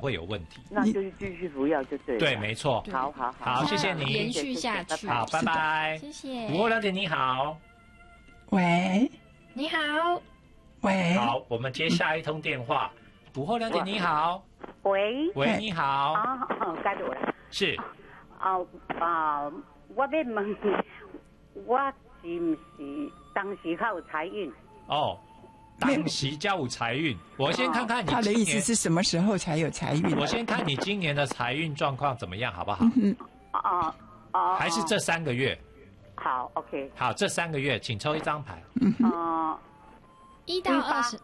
会有问题。 那就是继续服药就对了。 对，没错。 好好好，谢谢您， 延续下去。 好，拜拜。 谢谢。 午后2点，你好。 喂， 你好。 喂， 好，我们接下一通电话。午后2点，你好。 喂， 喂，你好。 啊，该我了。 是。 我要问，我是不是当时较有财运？ 哦，当时较有财运。我先看看你他的意思是什么时候才有财运？ 我先看你今年的财运状况怎么样，好不好？还是这3个月？ 好 ，OK。 好，这3个月，请抽一张牌。 1到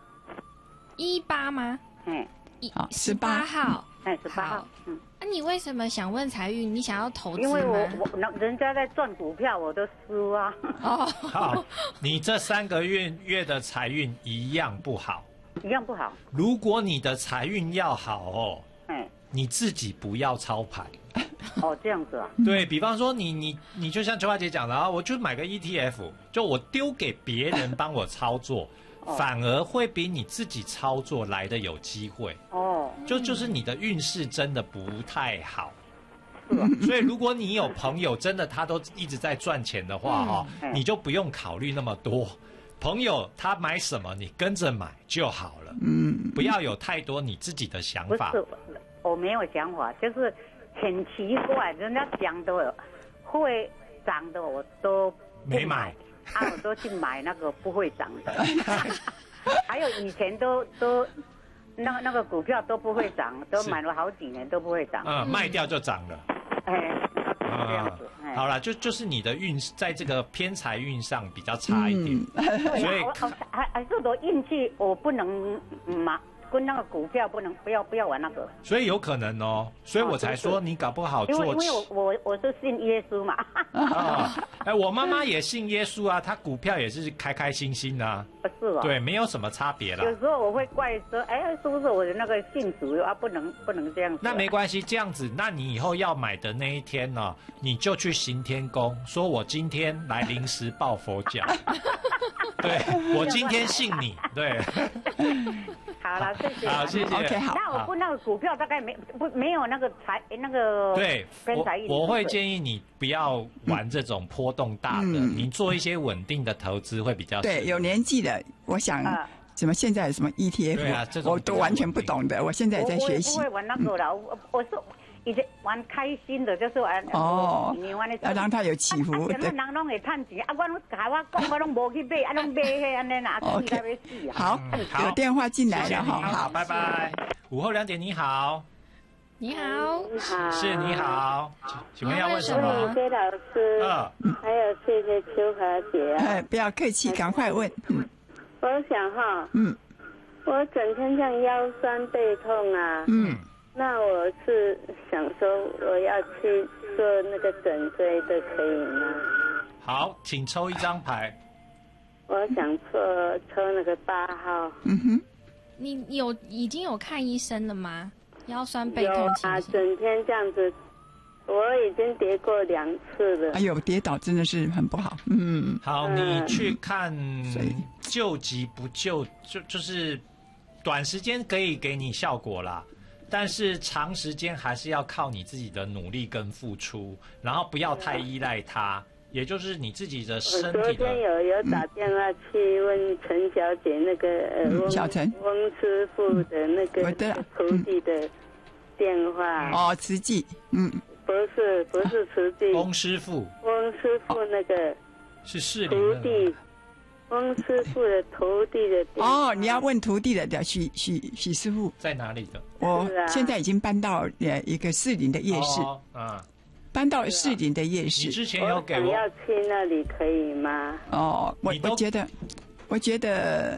20，18吗？ 好，18 号。 18号。 那你为什么想问财运？你想要投资吗？ 因为我人家在赚股票，我都输啊。 好，你这3个月的财运一样不好。 一样不好。 如果你的财运要好你自己不要操盘。 这样子啊。 对，比方说你就像秋花姐讲的啊，我就买个 ETF， 就我丢给别人帮我操作。反而会比你自己操作来的有机会就是你的运势真的不太好，所以如果你有朋友真的他都一直在赚钱的话你就不用考虑那么多，朋友他买什么你跟着买就好了，不要有太多你自己的想法。 不是，我没有想法，就是很奇怪，人家讲的会涨的我都没买。 我都去买那个不会涨的，还有以前都那个股票都不会涨，都买了好几年都不会涨， 卖掉就涨了。 这样子。 好啦，就是你的运在这个偏财运上比较差一点，所以还是我运气，我不能买。跟那个股票不要玩那个，所以有可能所以我才说你搞不好做。 因为我是信耶稣嘛。 我妈妈也信耶稣啊，她股票也是开开心心啊。 是哦。 对，没有什么差别啦。 有时候我会怪说，是不是我的那个信主啊，不能这样子。 那没关系，这样子，那你以后要买的那一天呢，你就去行天宫，说我今天来临时抱佛脚。对，我今天信你。对。 好了，谢谢。 好，谢谢。 OK， 好。 那我不那个股票大概没有那个对，我会建议你不要玩这种波动大的，你做一些稳定的投资会比较。 对，有年纪的，我想什么现在有什么 ETF，我都完全不懂的，我现在也在学习。 我不会玩那个了，我是以前玩开心的，就是玩要让它有起伏。 人拢会赚钱，我讲我拢无去买，拢买迄安尼啦，应该要死啊。 好，有电话进来了哈。 好，拜拜。午后2点，你好。 你好。 是你好，请问要问什么？ 谢谢老师。还有谢谢秋华姐。 不要客气，赶快问。 我想我整天这样腰酸背痛啊。那我是想说我要去做那个整椎的，可以吗？ 好，请抽一张牌。 我想抽那个8号。 你已经有看医生了吗？腰酸背痛有啊，整天这样子，我已经跌过2次了。 哎呦，跌倒真的是很不好。 好，你去看救急不救，就是短时间可以给你效果啦。但是长时间还是要靠你自己的努力跟付出，然后不要太依赖它，也就是你自己的身体的。 我昨天有打电话去问陈小姐那个小陈翁师傅的那个徒弟的电话。 慈济， 不是慈济。 翁师傅那个是士林徒弟。翁师傅的徒弟的你要问徒弟的许师傅在哪里的？ 我现在已经搬到一个士林的夜市，搬到士林的夜市。 你之前有给我要去那里可以吗？ 我觉得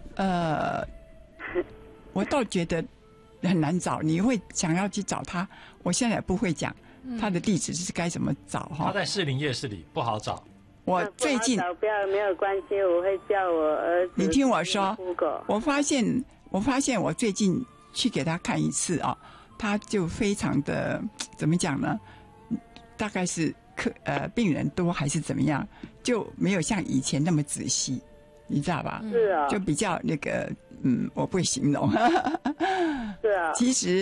我倒觉得很难找。你会想要去找他，我现在也不会讲他的地址是该怎么找哈。 他在士林夜市里不好找。 我最近不要没有关系，我会叫我儿子。 你听我说，我发现我最近去给他看一次他就非常的怎么讲呢？大概是病人多还是怎么样，就没有像以前那么仔细，你知道吧？ 是啊， 就比较那个我不会形容。 是啊， 其实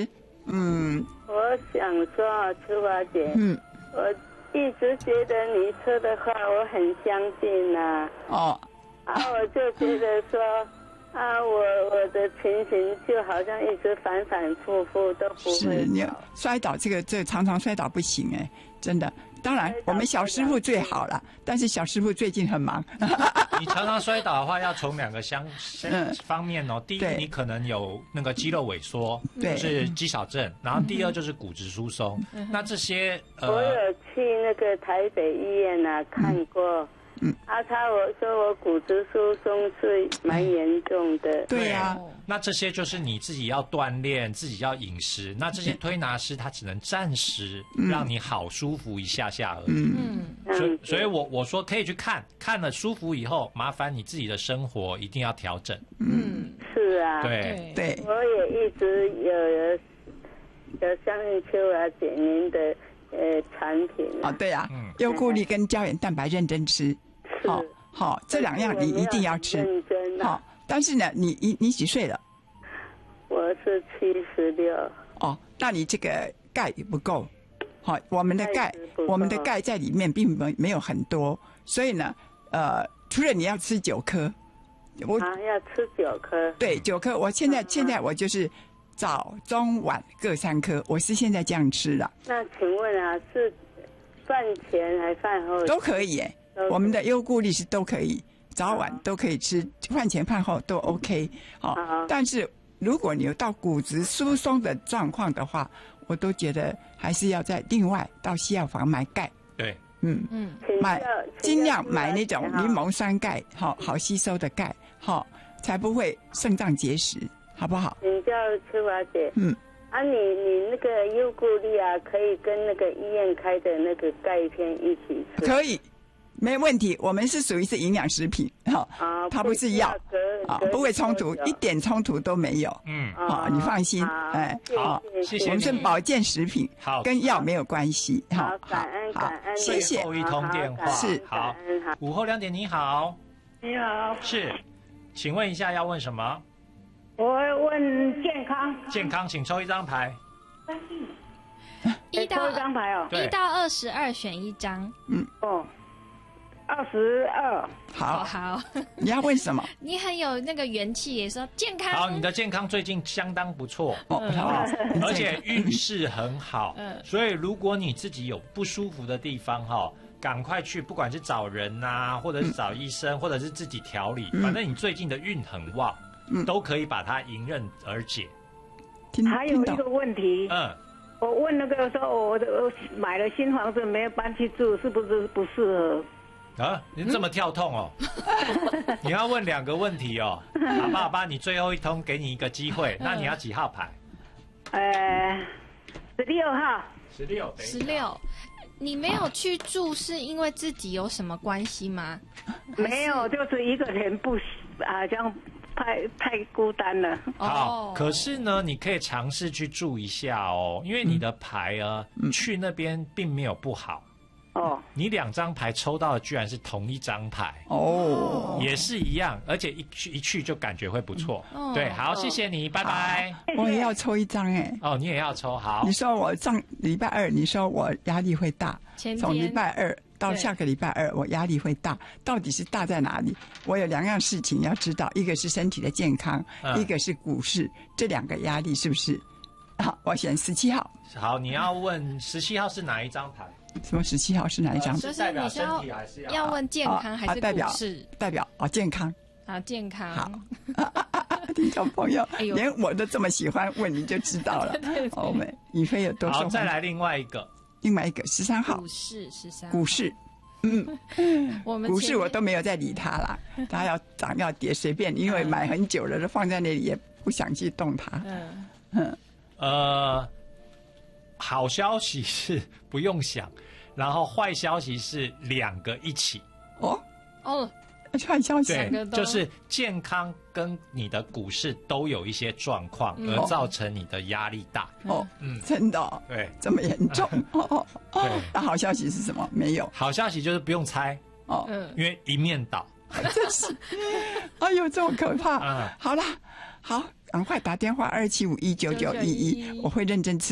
我想说，秋华姐，我一直觉得你说的话我很相信呐。我就觉得说，我的情形就好像一直反反复复都不会。 是你摔倒，这个常常摔倒不行哎，真的。当然，我们小师傅最好了，但是小师傅最近很忙。 你常常摔倒的话，要从2个方面哦。第一，你可能有那个肌肉萎缩，就是肌少症；然后第二就是骨质疏松。那这些我有去那个台北医院看过。我说我骨质疏松是蛮严重的。 对呀， 那这些就是你自己要锻炼，自己要饮食。那这些推拿师他只能暂时让你好舒服一下下而已。所以我说可以去看了舒服以后，麻烦你自己的生活一定要调整。 是啊， 对， 我也一直有相信秋华姐您的产品对啊，优固力跟胶原蛋白认真吃。好，这2样你一定要吃。好，但是呢，你几岁了？ 我是76。 那你这个钙也不够。好，我们的钙在里面并没有很多，所以呢，除了你要吃9颗， 要吃9颗。 对，9颗。我现在我就是早中晚各3颗，我是现在这样吃了。 那请问是饭前还饭后？ 都可以耶。我们的优固力是都可以，早晚都可以吃，饭前饭后都 OK。但是如果你有到骨质疏松的状况的话，我都觉得还是要再另外到西药房买钙。 对， 尽量买那种柠檬酸钙，好吸收的钙，才不会肾脏结石，好不好？ 请教秋华姐，你那个优固力可以跟那个医院开的那个钙片一起吃？ 可以。没问题，我们是属于是营养食品，它不是药，不会冲突，一点冲突都没有。你放心， 好，谢谢。 我们是保健食品， 好， 跟药没有关系。 好，感恩， 谢谢。 最后一通电话是好，午后2点，你好， 你好， 是，请问一下要问什么？ 我问健康， 请抽1张牌。 抽 1张牌 1到22选1张。 22。 好，你要问什么？ 你很有那个元气耶，说健康。 好，你的健康最近相当不错，而且运势很好。所以如果你自己有不舒服的地方赶快去，不管是找人或者是找医生，或者是自己调理，反正你最近的运很旺，都可以把它迎刃而解。 还有一个问题，我问那个说，我买了新房子没有搬去住，是不是不适合？ 您这么跳痛哦？你要问2个问题哦，好吧，你最后一通给你一个机会，那你要几号牌 ？16号。 16。 你没有去住是因为自己有什么关系吗？ 没有，就是一个人这样太孤单了。 好，可是呢，你可以尝试去住一下哦，因为你的牌去那边并没有不好。你2张牌抽到的居然是同一张牌也是一样，而且一去就感觉会不错。对，好，谢谢你，拜拜。 我也要抽1张你也要抽，好。 你说我上礼拜2，你说我压力会大，从礼拜2到下个礼拜2，我压力会大，到底是大在哪里？我有2样事情要知道，一个是身体的健康，一个是股市，这2个压力是不是？好，我选17号。 好，你要问17号是哪一张牌？ 什么17号是哪一张？ 就是你是要问健康还是股市？ 代表健康。 健康。 好，听众朋友，连我都这么喜欢问，你就知道了。我们宇飞有多受欢迎。 好，再来另外一个 13号。股市。股市我都没有再理它啦，它要涨要跌随便，因为买很久了，都放在那里也不想去动它。 好消息是不用想，然后坏消息是2个一起。 坏消息对，就是健康跟你的股市都有一些状况，而造成你的压力大。 真的对， 这么严重对，那好消息是什么？没有。 好消息就是不用猜因为一面倒。 真是，哎呦，这么可怕。好了，好， 赶快打电话275-19911，我会认真